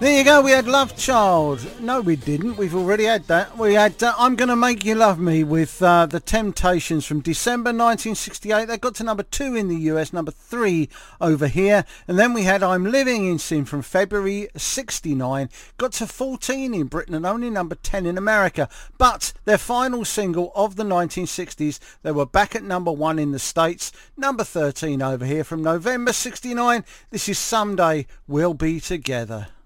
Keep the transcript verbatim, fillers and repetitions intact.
There you go, we had Love Child. No, we didn't. We've already had that. We had uh, I'm Gonna Make You Love Me with uh, The Temptations from December nineteen sixty-eight. They got to number two in the U S, number three over here. And then we had I'm Living in Sin from February sixty-nine. Got to fourteen in Britain and only number ten in America. But their final single of the nineteen sixties, they were back at number one in the States. Number thirteen over here from November sixty-nine. This is Someday We'll Be Together.